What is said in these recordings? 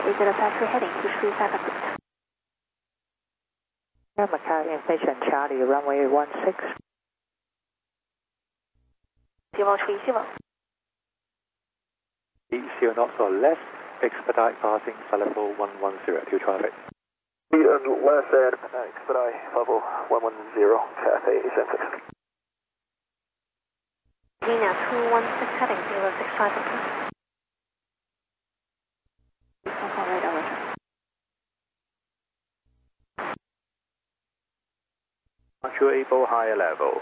8053 heading to 35 approved. Macau in station Charlie, runway 16. Zero 30. 80 knots or less, expedite passing level 110 to traffic. Less and expedite level 110, Cathay 876. Línea 216 heading 065 approved. Hong Kong radar roger. Actuable higher level.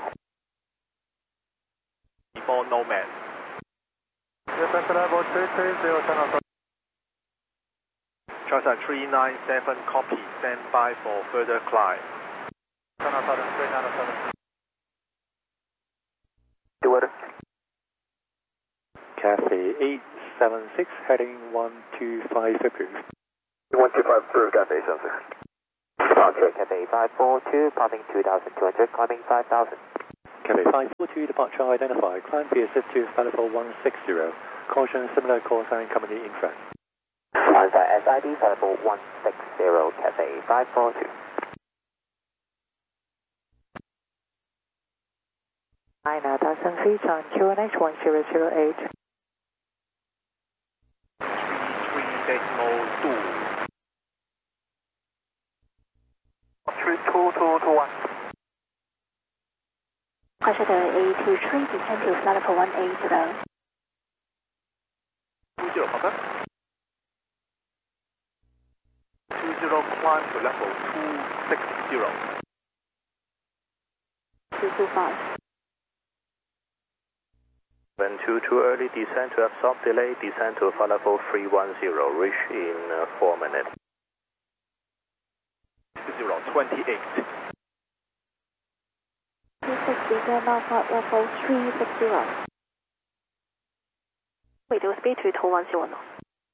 Before Nomad. Level 330 Charter 397 copy, stand by for further climb. Cathay 876 heading 125 approved. 125 approved, Cathay 876. Departure Cathay 542, passing 2200, climbing 5000. Cathay 542 departure identified, climb PSF to level 160. Caution similar call sign company in front. Answer SID level 160, Cathay 542. 9000 feet on QNH 1008. 3.2. 32221. Pressure to A23, descend to level 180. 20 copy. 20 climb to level 260. 225. 722 early descent to absorb delay, descend to level 310, reach in 4 minutes. 028. 260, then alpha level 360. Radio speed to 210 knots.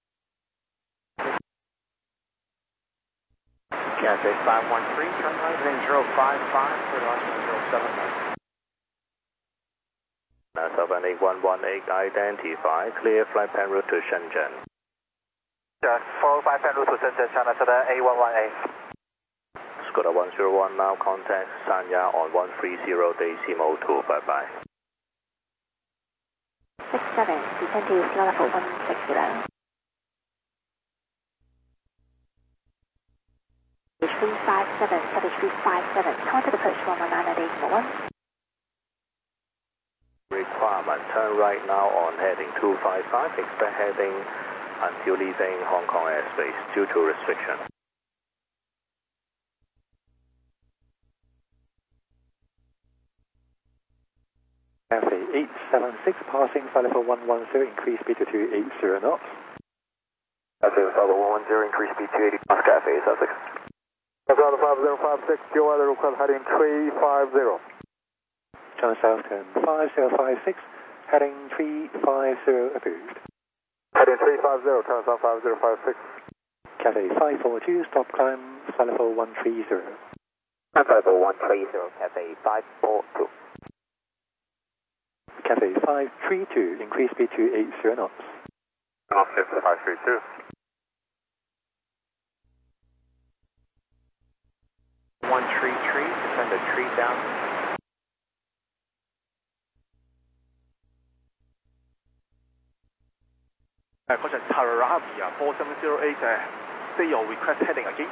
Cathay 513, turn right, heading 055, clear line 079. 78118 identify, clear flight plan route to Shenzhen. 45 plan route to Shenzhen, China Southern A118. Skoda 101 now contact Sanya on 130 decimal 2, bye bye. 67, descend to level 160. 357, 357, contact approach 119 at decimal 1. Requirement, turn right now on heading 255, expect heading until leaving Hong Kong airspace due to restriction. Cathay 876 passing level 110, increase speed to 280 knots. Cathay level 110, increase speed 280 knots, Cathay 876. China 5056, your weather request heading 350. China Southern 5056, heading 350 approved. Heading 350, China South 5056. Cathay 542, stop climb level 130. Level 130, Cathay 542. Cathay 532, increase speed to 80 knots. 532. 133, descend to 3000. Caution Tarabia 4708, say your request heading again.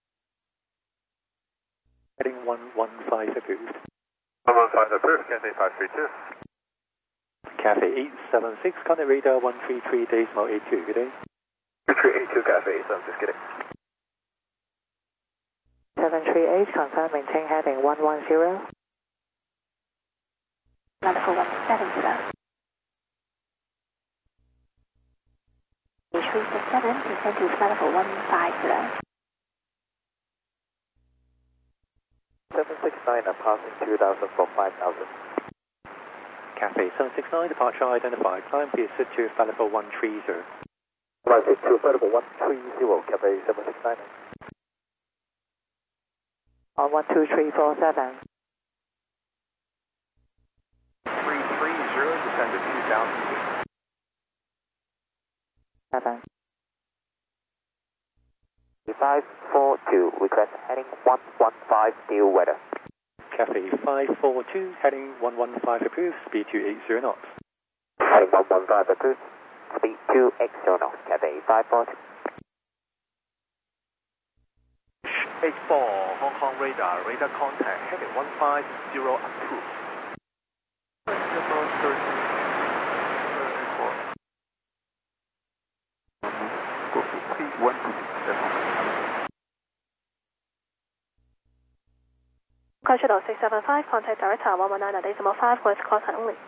Heading 115 approved. 115 approved, Cathay 532. Cathay 876, contact radar 133 decimal 82, good day. 2382, Cathay 876, good day. 738, confirm, maintain heading 110. Level 170. 367, descend to level 150. 769, I'm passing 2000 for 5000. Cathay 769, departure identified, climb PSF to level 130. Right, it's to level 130, Cathay 769. On 12347. 330, descend to 2000 feet. 7. 542, request heading 115, still weather. Cathay 542, heading 115 approved, speed 280 knots. Heading 115 approved, speed 280 knots, Cathay 542. 84 Hong Kong radar contact heading 150 approved. Shuttle 675, contact director 119.5, voice call sign only.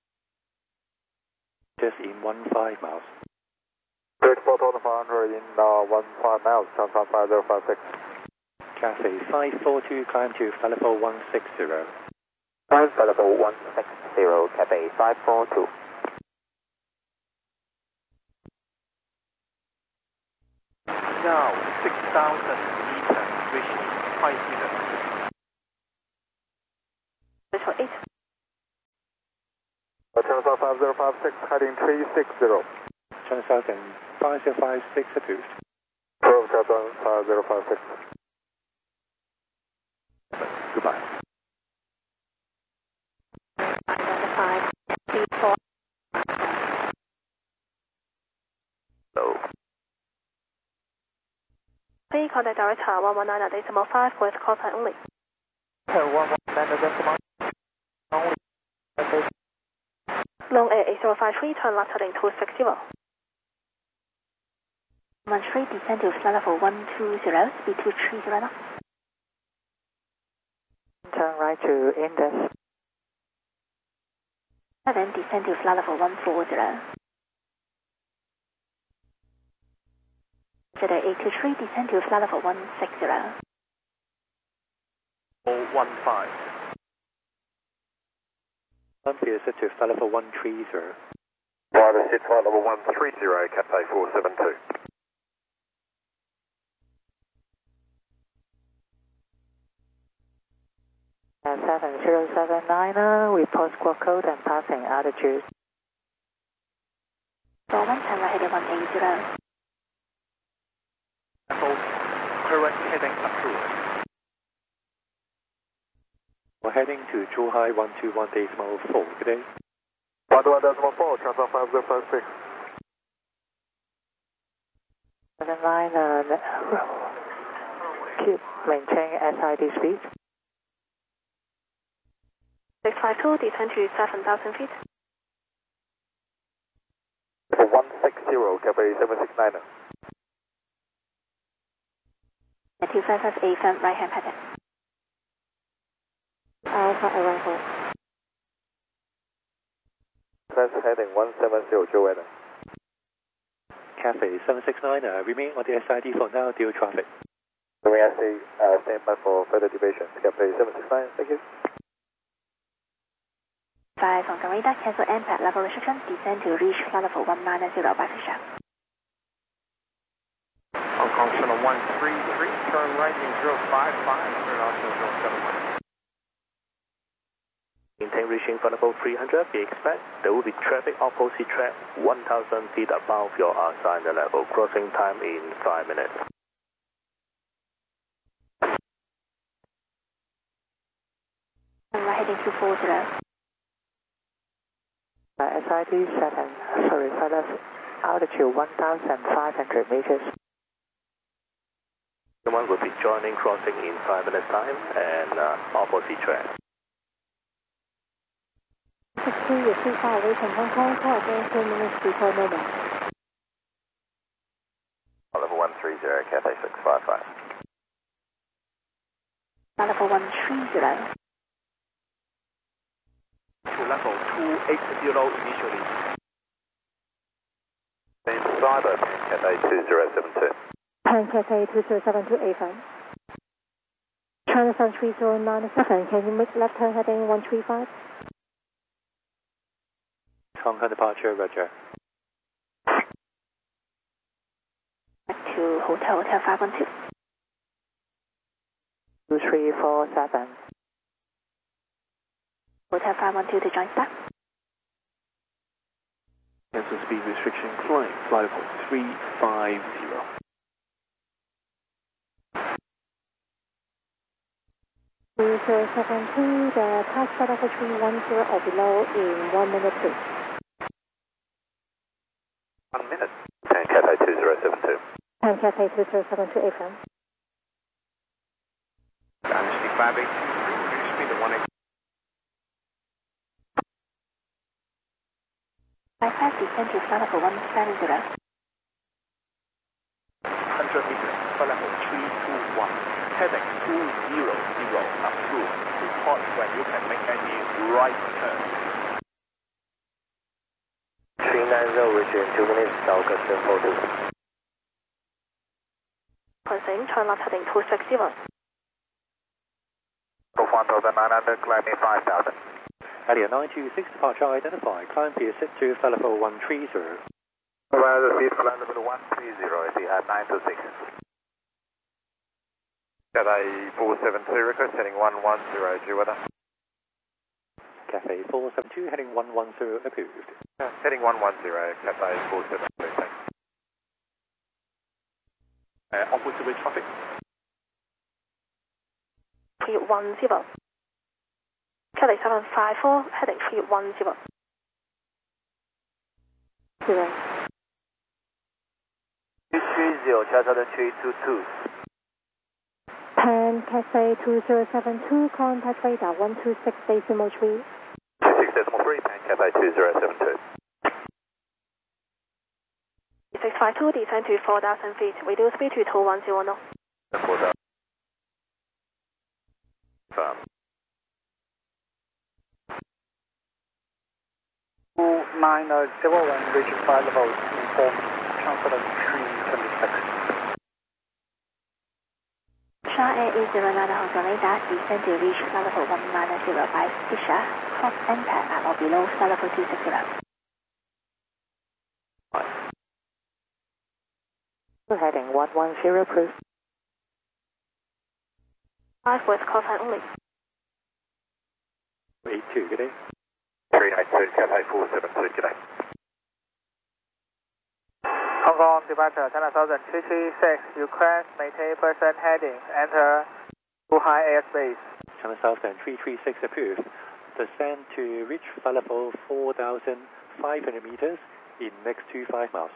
Just in 15 miles. 34,500 in 15 miles, transfer 5056. Cathay 542, climb to Falafel 160. Climb Falafel 160, Cathay 542. Now 6,000 meters, reaching 5 meters. For 8. Transfer 5056, heading 360. Transalten 5056 approved. Approved, transfer 5056. Goodbye. 595, speed 4. Hello. Please contact director 119.5, voice call sign only. 119.5 only. Long Air 8053, turn left heading 260. 13, descend to level 120, speed 230 knots. Turn right to Indus. 7, descend to level 140. Today 823, descend to level 160. 015. Clear set to Falafel 130. Driver set flight level 130, Cathay 472. And 7079, we post squawk code and passing altitude. For 110, right heading 180. Current heading approved. We're heading to Zhuhai 121.4. Good day. 121.4, transfer 5056. 79, keep maintain SID speed. 652, descend to 7,000 feet. 160, Cathay 769. 255 AFM, right hand pattern. Alpha arrival. Press heading 170, Joe weather. Cathay 769, remain on the SID for now, due traffic. May I say, stand by for further deviation. Cathay 769, thank you. 5 Hong Kong radar, cancel impact level restriction, descend to reach level 190 by Fisher. Hong Kong Channel 133, turn right in 055, turn also 071. Maintain reaching Falafel 300, be expect there will be traffic opposite track 1,000 feet above your assigned level, crossing time in 5 minutes. Right heading 240. SID 7, sorry, altitude 1,500 meters. Someone will be joining crossing in 5 minutes time and opposite track. 62, your 25 away from Hong Kong, call again 2 minutes before normal. Level 130, Cathay 655. Level 130. To level 280 initially. Same cyber, Cathay 2072. Pan Cathay 2072 AFM. China Sun 3097, can you make left turn heading 135? Hong Kong departure, roger. Back to Hotel 512. 2347. Hotel 512 to join staff. Cancel speed restriction, flight level 350. 2072, the tax set of 310 or below in 1 minute please. 1 minute. 10 Cathay 2072. 10 Cathay 2072 FM. Dynasty 582, reduce speed to 180. 55 descend to flight level 170. 100 meters, flight level 321, heading 200, approved. Report when you can make any right turn. 390, reaching 2 minutes, South Custom 42. Closing, turn left heading 260. 1900, climbing 5000. Alien 926 departure identified. Climb via SIP to flight level 130. Provide the seat flight level 130, Etihad 926. Cathay 472, request heading 110, due weather. Cathay 472 heading 110 approved. Heading 110, Cathay 472, thanks. Opposite way traffic. 310. Cathay 754, heading 310. 0. 330, Cathay 322. 10 Cathay 2072, contact radar 126 decimal 3. 26 decimal 3, 10 Cathay 2072. 652, descend to 4,000 feet, reduce speed to 2110 knots. 4,000. Firm. 2901, reaching flight level, inform transfer 326. Sha Air A09 Hong radar, descend to reach flight level 1905, Isha, cross enter at or below flight level 260. Heading 110, please. 5 words call sign only. 82, good day. 392, Cathay 472, good day. Hong Kong departure, China Southern 336, request maintain person heading, enter too high airspace. China Southern 336 approved. Descend to reach flight level 4,500 meters in next 25 miles.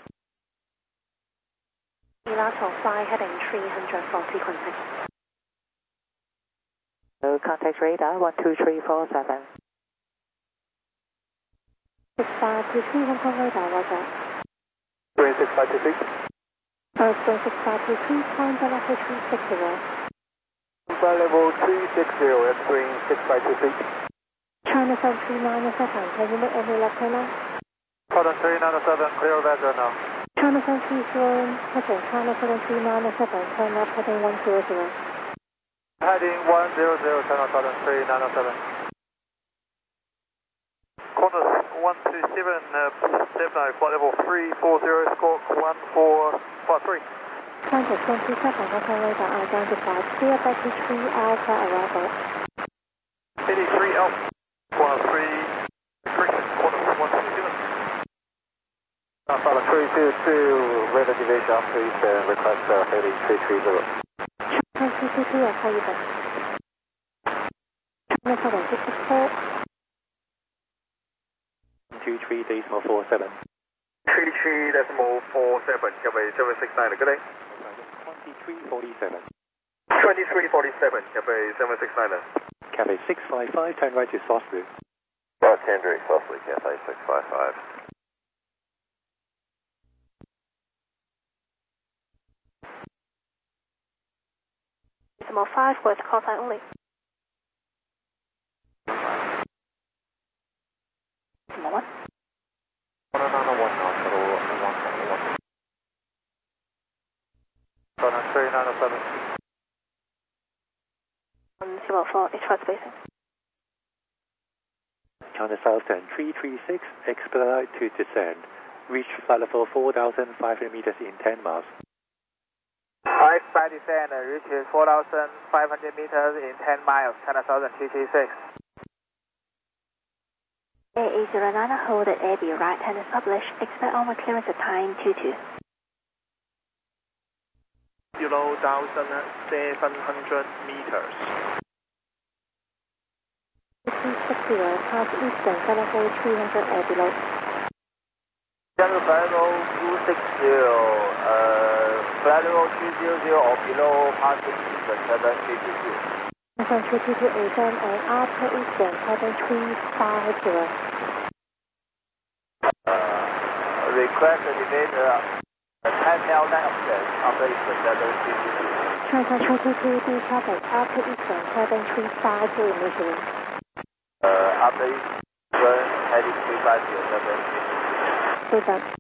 Lateral fly heading 300 for frequency. No contact radar 12347. 6523 Hong Kong radar, roger. 36526. Spring 6523, climb the level 360. Flight level 360, entering 6526. China Southern 397, can you make any left turn now? Southern 397, clear vector now. China Southern 30, heading China Southern 397, turn left heading 100. Heading 100, China Southern 397. Qantas 127, step now, flight level 340, squawk 1453. Qantas 127, Hong Kong radar identified, clear back to 3 Alpha arrival. 83 Alpha, 103, Qantas 127. Southern 322, radar division, please request heading 330. China 322, I'll call you back. China Southern 664. 123 decimal 47. 33 decimal 47, Cathay 769, good day. 2347. 2347, Cathay 769. Cathay 655, turn right to Salisbury. Kendrick, Salisbury, Cathay 655. Decimal 5 words call sign only. Decimal 1. 397. 104, extra spacing. China Southern 336, expedite to descend. Reach flight level 4,500 meters in 10 miles. Expedite descend, reaches 4,500 meters in 10 miles, China Southern 336. A09 hold at AB right hand established, expect onward clearance at time 22. 0,700 meters. pass Eastern, flight level 300 or below. Channel flight level 260, flight level 300 or below, pass Eastern, 7322. Transfer 322 FM and after Eastern, 7350. Request elevator 10 mile line of stairs after Eastern, 7322. Transfer 322 traffic after Eastern, 7350 initially. After Eastern, heading 350, 7322. Good done.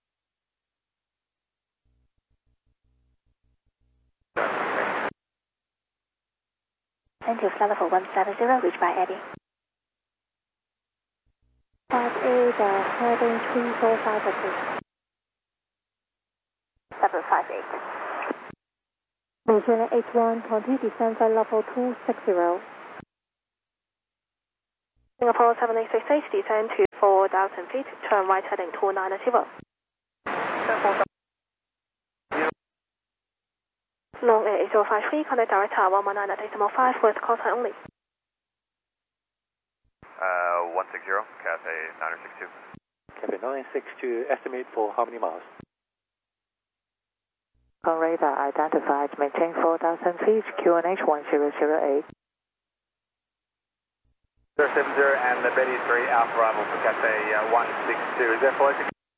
Enter flight level 170, reached by Eddie. 58, heading 345 approved. 758. Malaysian 8120, descend flight level 260. Singapore 7868, descend to 4,000 feet, turn right heading 290. Long Air 8053, contact director 119.5 with call sign only. 160, Cathay 962. Cathay 962, estimate for how many miles? On radar identified, maintain 4,000 feet, QNH 1008. 070 and the Betty 3 Alpha arrival for Cathay 162. Is that for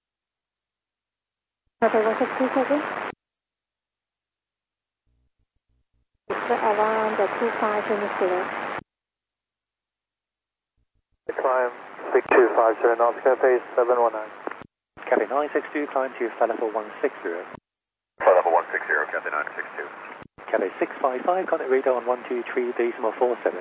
Cathay 162 again? It's around 25 initially. Climb 6250 knots, Cathay 719. Cathay 962, climb to flight level 160. Flight level 160, Cathay 962. Cathay 655, contact radar on 123.47.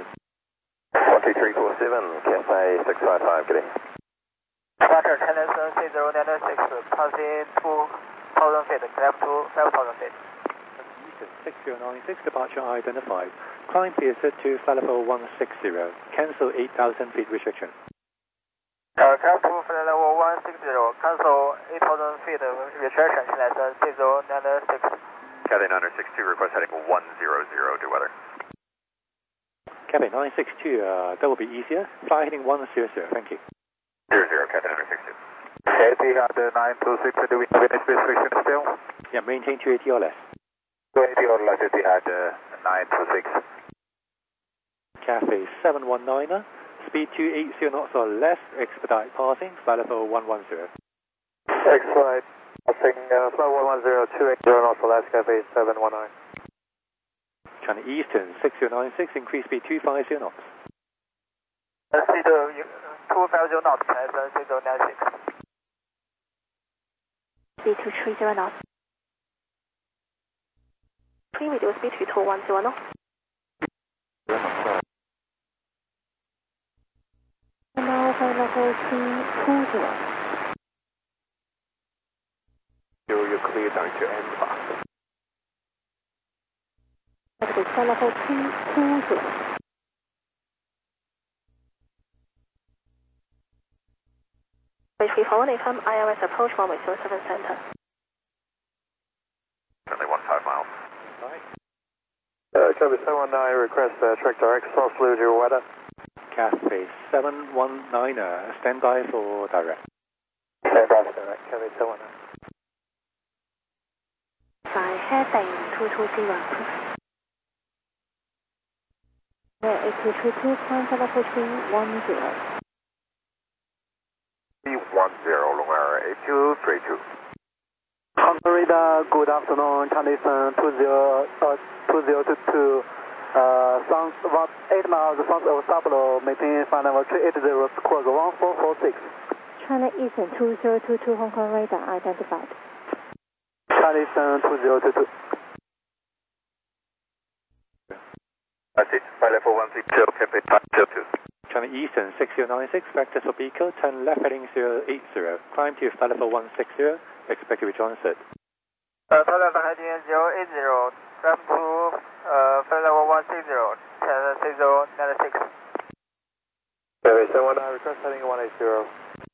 12347, Cathay 655, good day. Departure Tennyson 6096, passing 2,000 feet, climb to 5,000 feet. 6096, departure identified. Climb Pearson to flight level 160. Cancel 8,000 feet restriction. Climb to flight level 160, cancel 8,000 feet restriction, 6096. Cathay 962, request heading 100, due weather. Cathay 962, that will be easier. Fly heading 100, thank you. 00, Cathay 962. Etihad 926, do we have any restriction still? Yeah, maintain 280 or less. 280 or less, Etihad 926. Cathay 719, speed 280 knots or less, expedite passing, flight level 110. Excellent. Passing flight 110, 280 knots or less, Cathay 719. China Eastern 6096, increase speed 250 knots. Speed 250 knots, 6096. Speed 230 knots. Reduce speed to 210 knots. Now flight level 320. You're clear down to end fast. Flight level 320. HP 4185, ILS approach runway 07 center. Only 15 miles. Cathay 719, request track direct, soft fluid, your weather. Cathay 719, stand by for direct. Stand by for direct, Cathay 719. By heading 220. Yeah, 8232, climb flight level 310. 310, long air 8232. Hunter radar, good afternoon, Tennyson 2022. Sounds about 8 miles, sounds of Sablo, maintain flight level 380, squawk 1446. China Eastern 2022, Hong Kong radar identified. Tennyson 2022. I see, flight level 160, Cathay 502. China Eastern 6096, vector for Beacon, turn left heading 080. Climb to flight level 160, expect to reach on set. Flight level heading 080, climb to flight level 160, 6096. Cathay 719, request heading 180.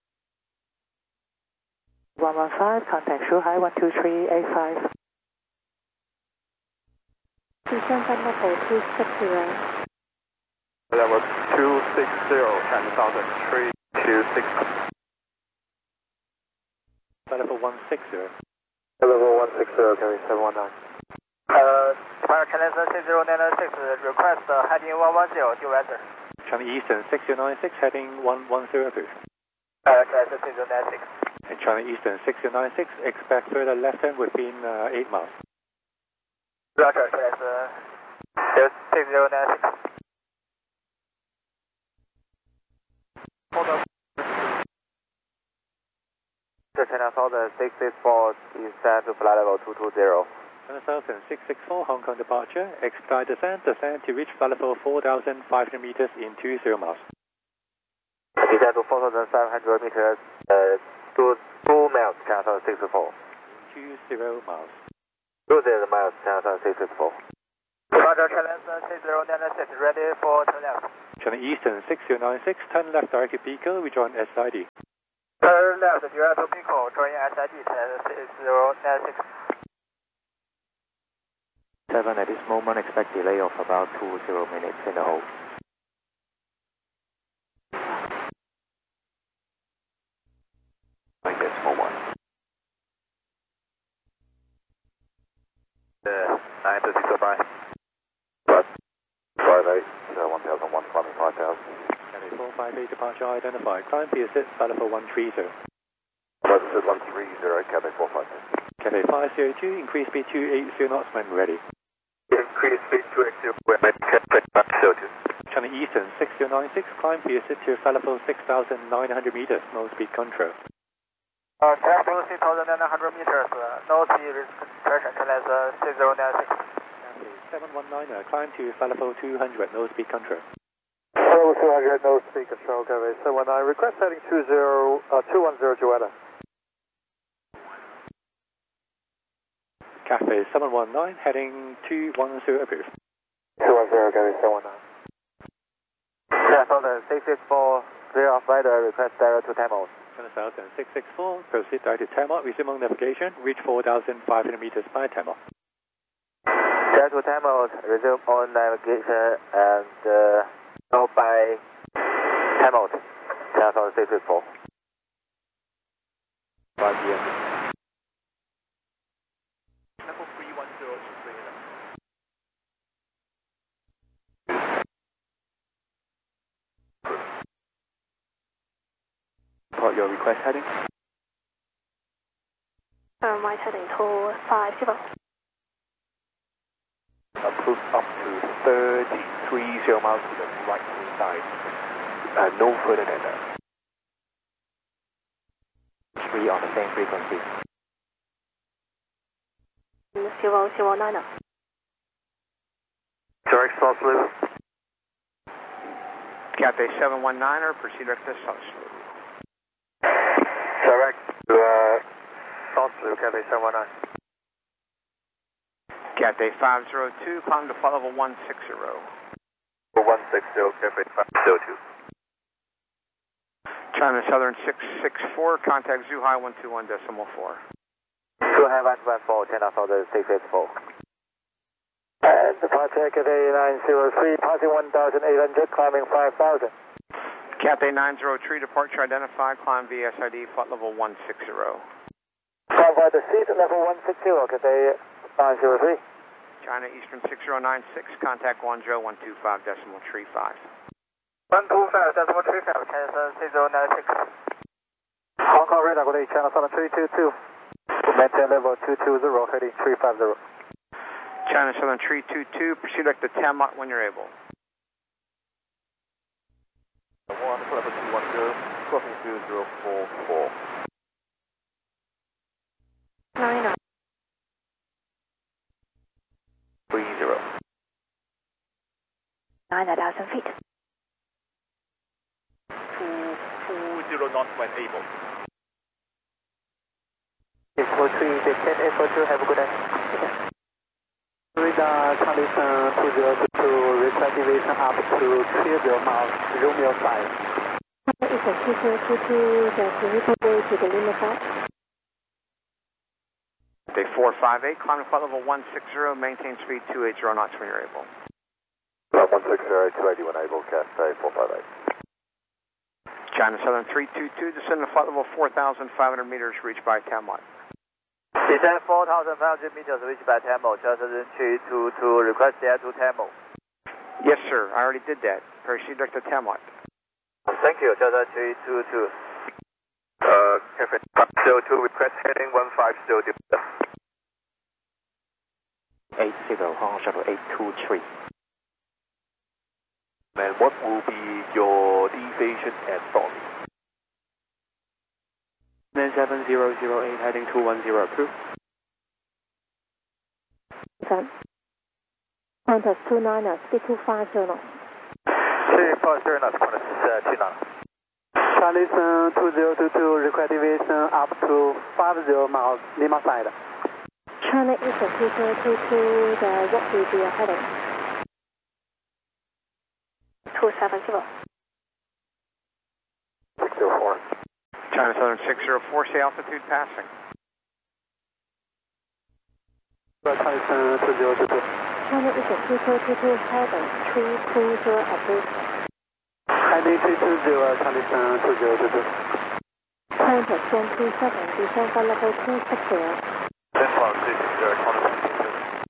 115, contact Shuhai 12385. Descend flight level 260. Level 260, China Southern 326. Level 160. Level 160, carry 719. Departure China 6096, request heading 110, due weather. China Eastern 6096, heading 110 approved. China 6096. And China Eastern 6096, expect further left turn within 8 miles. Roger, China 6096. China Southern 664 is set to flight level 220. China Southern 664, Hong Kong departure, expedite descent to reach flight level 4,500 meters in 20 miles. Descent to 4,500 meters, 2 miles, China Southern 664. 20 miles. 20 miles, China Southern 664. Roger, China 6096, ready for turn left. China Eastern 6096, turn left direct to Pico, rejoin SID. Turn left, direct to Pico, join SID, China 6096. 7 at this moment, expect delay of about 20 minutes in the hold. Decimal 1. 92605. 58, 1001, climbing 5000. Cathay 458 departure identified. Climb PSS, flight level 130. President 130, Cathay 458. Cathay 502, increase speed to 80 knots when ready. Increase speed to 80 when ready, Cathay 502. China Eastern 6096, climb PSS to flight level 6,900 meters, no speed control. Climb to 6,900 meters, no speed restriction, China 6096. Cathay 719, climb to flight level 200, no speed control. Level 200, no speed control, Cathay 719. Request heading 210, Joanna. Cathay 719, heading 210 approved. 210, Cathay 719. China Southern 664, clear of radar, request direct to Tamil. China Southern 664, proceed direct to Tamil, resume on navigation, reach 4,500 meters by Tamil. Direct to Tamil, resume on navigation and go by Tamil. China Southern 664. 5 p.m. Level 310 is clear. Report your request heading. Right heading to 50. Approved up to 30 miles to the right hand side. No further than that. 3 on the same frequency. 009. Direct South Loop. Cathay 719er, proceed direct to South Loop. Direct to South Loop, Cathay 719. Cathay 502, climb to flight level 160. 160, Cathay 502. China Southern 664, contact Zhuhai 121.4. Zhuhai 114, China Southern 684. And departure Cathay 903, passing 1,800, climbing 5,000. Cathay 903, departure identified, climb VSID, flight level 160. Climb by the seat, level 160, Cathay 903. China Eastern 6096, contact Guangzhou 125.35. 125.35, China 6096. Hong Kong radar, good day, China Southern 322. Maintain level 220, heading 350. China Southern 322, proceed direct to Tamlot when you're able. 1, level 210, crossing 2044. 9. 30. 9,000 feet. 220 knots when able. 643, descent 842, have a good day. Radar condition 2022, request deviation up to 30 miles, Romeo 5. Eastern 2022, the report to the Lima 5. Day 458, climb to flight level 160, maintain speed 280 knots when you're able. Level 160, 280 when able, Cathay 458. China Southern 322, descend to flight level 4,500 meters, reached by Tamwat. Descend 4,500 meters, reached by Tammo. China Southern 322, request air to Tammo. Yes, sir. I already did that. Proceed direct to Tamwat. Thank you, China 322. Cafe 502, request heading 150. 80, Hong Kong Shuttle 823. And what will be your deviation at dawn? 97008, heading 210, approved. Contact 29, speed 250 knots. 250 knots, contact 29. Chinese 2022, request deviation up to 50 miles, Lima side. China Eastern 2022, what will be your heading? 270. 604. China Southern 604, say altitude passing. Chinese 2022. China Eastern 2022, heading 320 approved. Heading 320, Chinese 2022. Contact 127, descend for level 260. 10 cloud 360, contact 227.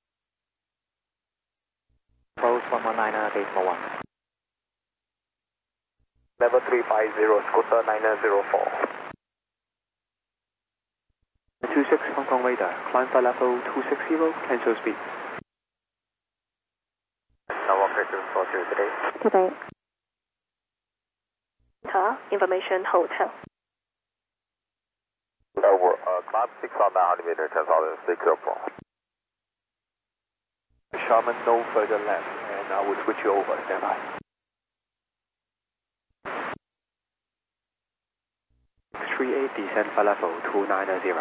Close 119, decimal 1. Level 350, Scooter 904. 26 Hong Kong radar, climb flight level 260, cancel speed. Now operator for today. Today. Information Hotel. Over, climb 6 on 900 meters, 10,604. Sharman, no further left, and I will switch you over. Stand by. 38, descend flight level 290.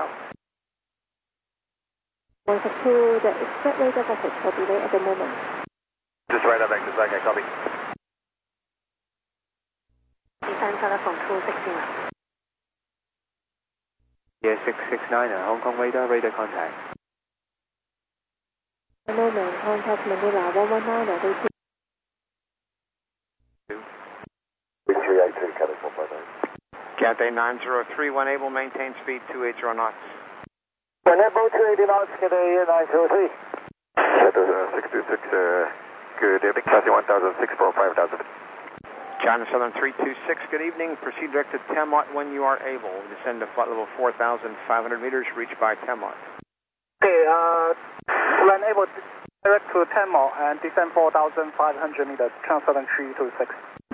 162, the expect radar message for delay at the moment. Just right up back, just like I copy. Descend flight level 260. Yeah, 669, Hong Kong radar contact. At the moment, contact Manila 119, Victory 83, Cathay 459. Cathay 903, when able, maintain speed 280 knots. When able 280 knots, Cathay 903. Cathay 626, good evening, passing 1,006 for 5,000. China Southern 326, good evening. Proceed direct to Tamwat when you are able. Descend to flight level 4,500 meters, reached by Tamwat. Okay, when able, direct to Tammo and descend 4,500 meters, China Southern 326.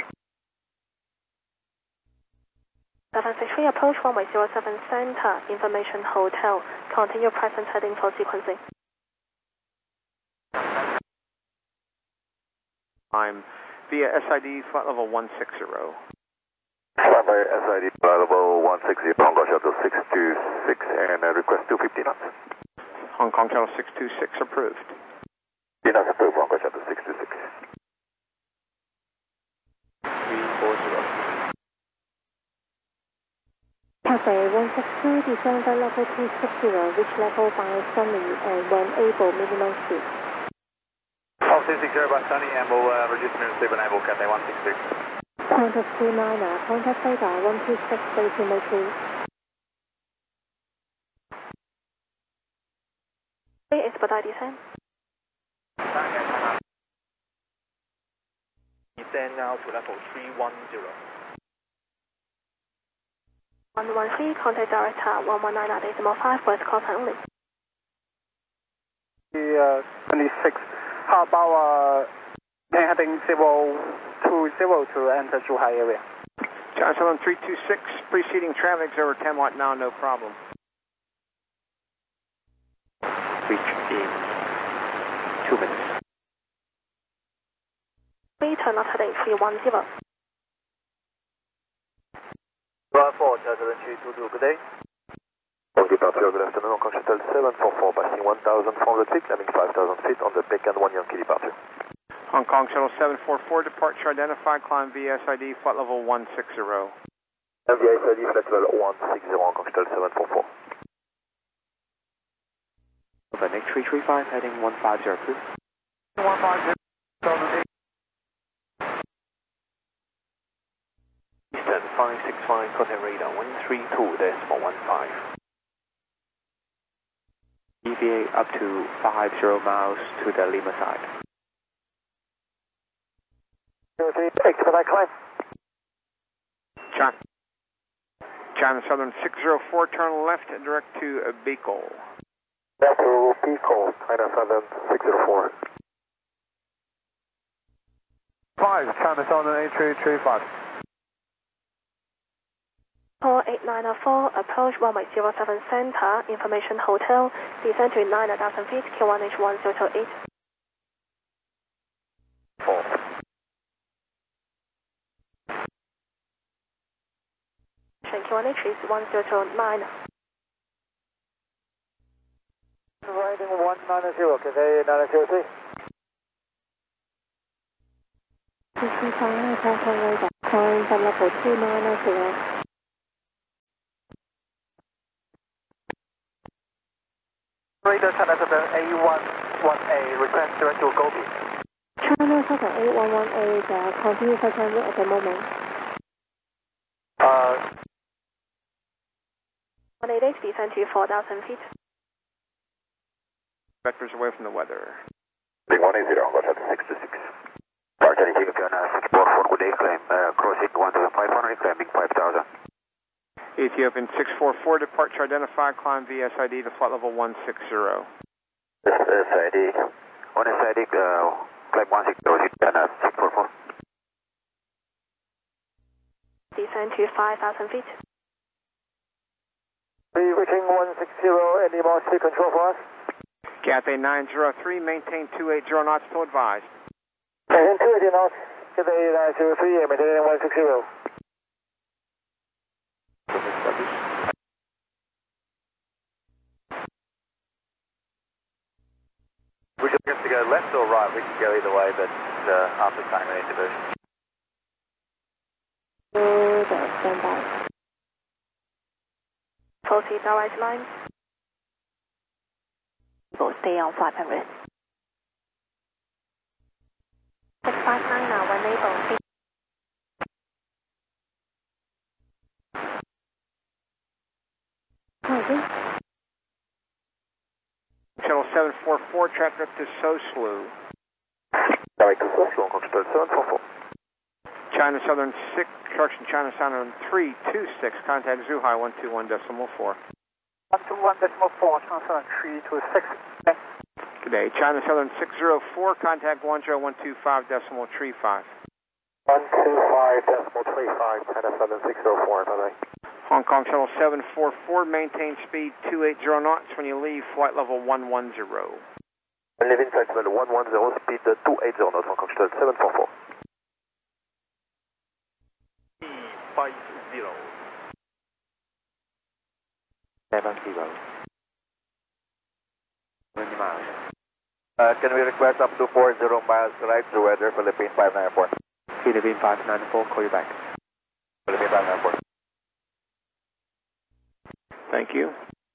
763, approach runway 07 center, Information Hotel. Continue present heading for sequencing. I'm via SID flight level 160. Flight by SID, flight level 160, Hong Kong Shuttle 626, and request 250 knots. Hong Kong Shuttle 626 approved. Knots approved, Hong Kong Shuttle 626. 340. Cathay 162, descend for level 260, reach level by Sunny, and when able, minimum speed. 260 by Sunny, and we'll reduce minimum speed when able, Cathay 160. Contact 29, contact radar 126, decimal 2. Expedite descend. Descend now to level 310. 113, contact director 119.5, west call sign only. 26. How about heading 020 to enter Zhuhai area? China Southern 326, preceding traffic's over Tamwat now, no problem. Reach in 2 minutes. Turn out heading 310. 114, China Southern 322, good day. On departure, good afternoon, Hong Kong Shuttle 744, passing 1,400 feet, landing 5,000 feet on the Pekan 1 Yankee departure. Hong Kong Shuttle 744, departure identified, climb via SID, flight level 160. And via SID, flight level 160, Hong Kong Shuttle 744. Over Nick 335, heading 150, approved. 150, 32.15. Deviate up to 50 miles to the Lima side. 03, expedite climb. China Southern 604, turn left direct to Bicol. Back to Bicol, China Southern 604. 5, China Southern 8335. 48904, approach runway 07 center, information hotel, descend to 9,000 feet, Q1H 1028. 4. Q1H is 1029. Riding 190, Cathay 903. 225 Hong radar, climb the level 2990. Radar China Southern A11A, request direct to Gobi. China Southern A11A, continue for time at the moment. 188, descend to 4,000 feet. Vectors away from the weather. Big 180, watch out 626. Party Ethiopian 644, good day, climb, crossing 1,500, climbing 5,000. Ethiopian 644, departure identified, climb VSID to flight level 160. SID, on SID, climb 160, Ethiopian 644. Descend to 5,000 feet. Reaching 160, any more speed control for us? Cathay 903, maintain 280 knots till advised. Maintain 280 knots, Cathay 903, maintaining 160. Would you like us to go left or right? We can go either way, but after time we need diversion. Stand by. 40 direct line. Stay on 500. 659 now, when able. Channel 744, track up to Soslu. Direct to Soslu, control 744. China Southern 6, correction, China Southern 326, contact Zhuhai 121.4. 121.4, China Southern 326. Good day, China Southern 604, contact Guangzhou 125.35. 125.35, China Southern 604, bye-bye. Hong Kong Channel 744, maintain speed 280 knots when you leave flight level 110. Leaving flight level 110, speed 280 knots, Hong Kong Channel 744. 50. 70. 20 miles. Can we request up to 40 miles right to weather, Philippine 594? Philippine 594, call you back. Philippine 594. Thank you.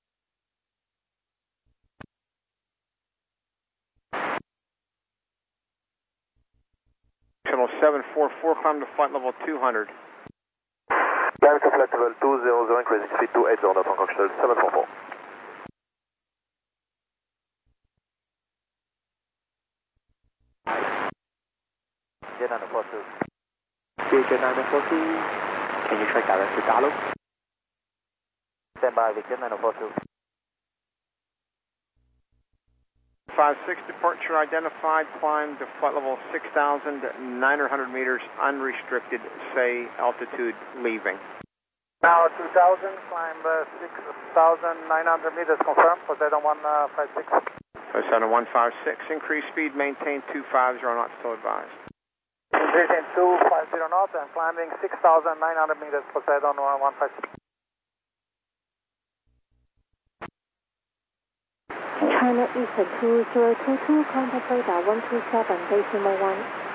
Channel 744, climb to flight level 200. Climb to flight level 200, increasing speed 280 knots, Hong Kong Channel 744. J942. J942, can you track direct to Dalu? Stand by, Victor 942. 56, departure identified, climb to flight level 6,900 meters, unrestricted, say altitude leaving. Now 2,000, climb 6,900 meters, confirm, Poseidon 156. Poseidon 156, increase speed, maintain 250 knots till advised. Increasing 250 knots and climbing 6,900 meters, Poseidon 156. China Eastern 2022, contact radar 127, decimal 1.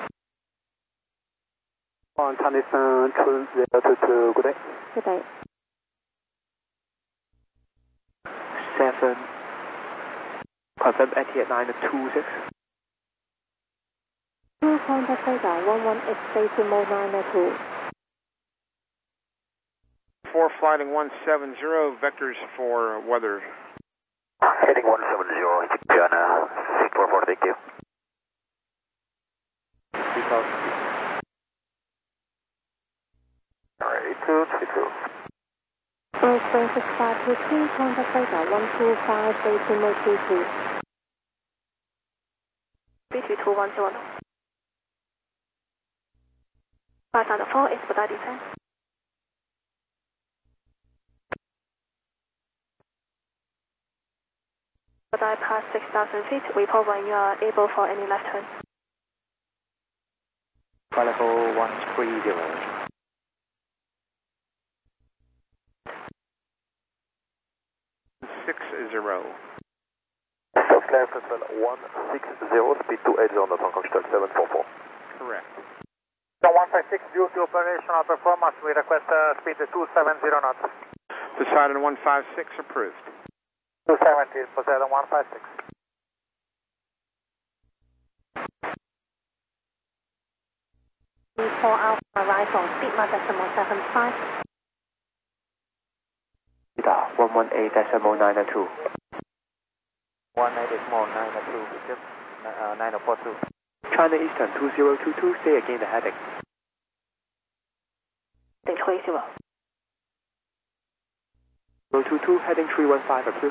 On China Eastern 2022, good day. Good day. 7, confirm Etihad 926. Contact radar 118, decimal 902. 744, flighting 170, vectors for weather. Heading 170, Indiana, 644, thank you. Alright, 232. Spring 6523, contact radar 125, decimal 22. B22101. 504, expedite descent. Expedite past 6,000 feet, report when you are able for any left turn. Level 130. 60. South Clear Festival 160, speed 28 on the Hong Kong Shuttle 744. Correct. 156, due to operational performance, we request speed 270 knots. Poseidon 156 approved. 270, Poseidon 156. V4 Alpha, arrive on Speedmark decimal 75. 118.902. 118.902, 9042. China Eastern 2022, say again the heading. 020. 022, heading 315, approved.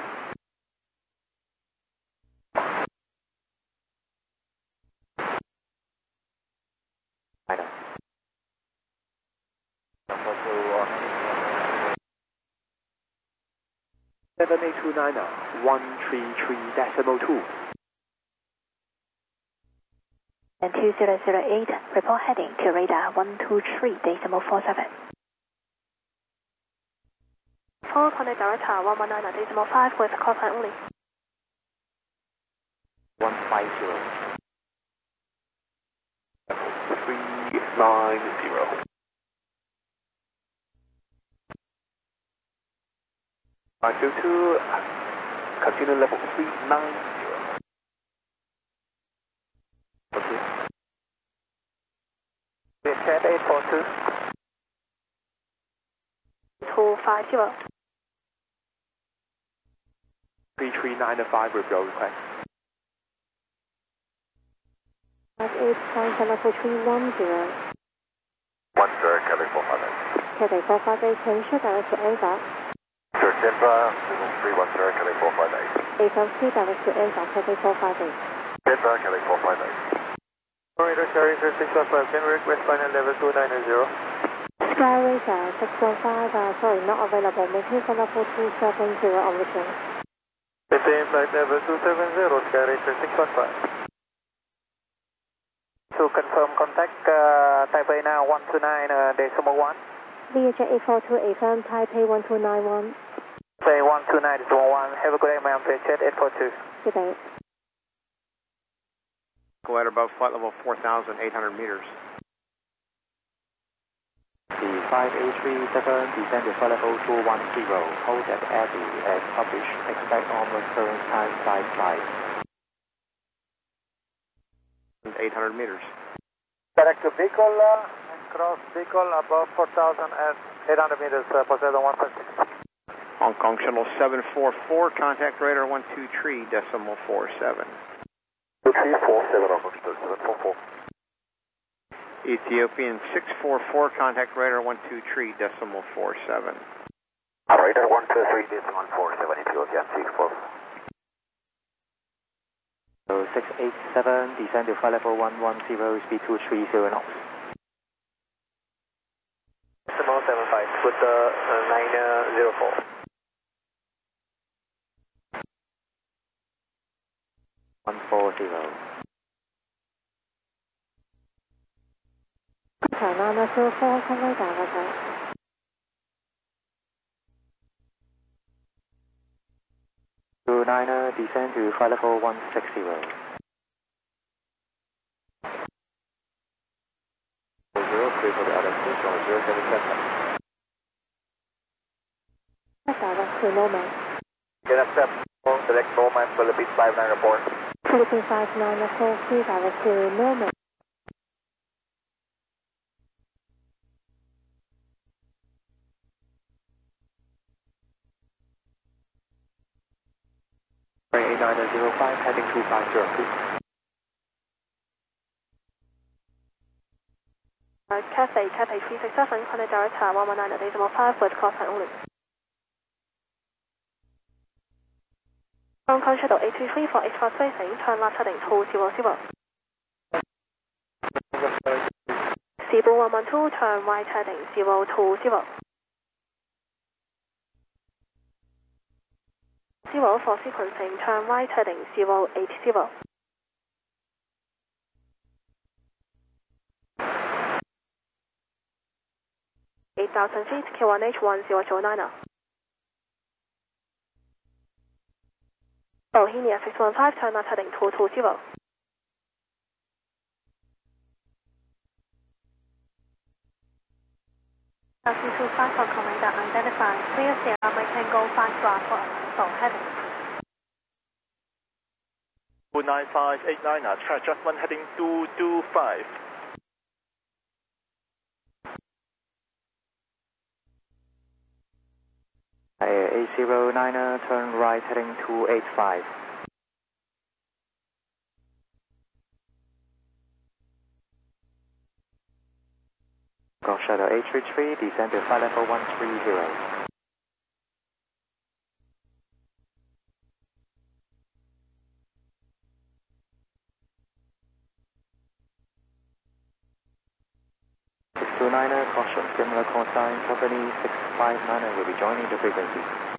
China. 7829, 133.2. And 2008, report heading to radar 123.47. 4, connect director 119.5 with call sign only. 150. 390. 522, continue level 390. Okay. Jet 842. 250. 3395 with your request. 58, level 310. 10, Quebec 458. Quebec 458, change direct to Ava. Sir, Denver, this is 310, Quebec 458. A3 direct to Ava, Quebec 458. Denver, Quebec 458. Operator Sherry 615, can we request final level 290? Sky Radar 615, sorry, not available. Maintain for level 270 on return. Maintain flight level 270, Sky Radar 615. To confirm contact, Taipei now 129.1. Learjet 842, affirm Taipei 1291. Say 129.11. Have a good day, ma'am. Learjet 842. Good day. Glider above flight level 4,800 meters. The 5837, descend to flight level 210, hold at Abbey as published, expect onward current time flight. 800 meters. Direct to Beagle, cross Beagle above 4,800 meters, Poseidon 156. Hong Kong Shuttle 744, contact radar 123.47. 2347, Hong Kong Shuttle 744. Ethiopian 644, contact radar 123.47. Radar 123.47, Ethiopian 644. So 687, descend to flight level 110, speed 230 knots. Decimal 75, with 904. 140. China 904, Sky Radar, okay. 29er, descend to flight level 160. 0, clear for the other stage on 077. Direct to Nomad. Get up step, select Nomad for the big 59 report. Philippine 5943, direct to Nomad. heading 250, please. Cathay 367, Contact Director 119.5 with cross time only. Hong Kong Shuttle 823 for express facing, turn left heading 200. Cebu 112, turn right heading 020. 0 for sequencing, turn right heading 080. feet, Q1H 1029. Bohemia 615, turn left heading 220. C25 for Commander identified. Clear Sierra, maintain go 5 bar for arrival heading. 29589, track adjustment heading 225. A09er, turn right heading 285. Go Shadow 833, descend to flight level 130. Niner, caution, similar call sign, company 659er will be joining the frequency.